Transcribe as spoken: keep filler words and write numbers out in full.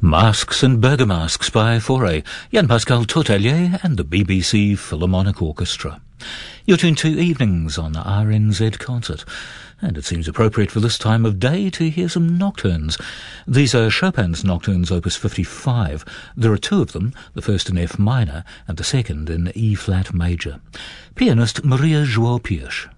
Masks and Bergamasks by Fauré, Jan-Pascal Tortelier and the B B C Philharmonic Orchestra. You're tuned to Evenings on R N Z Concert, and it seems appropriate for this time of day to hear some nocturnes. These are Chopin's Nocturnes opus fifty-five. There are two of them, the first in F minor and the second in E-flat major. Pianist Maria João Pires.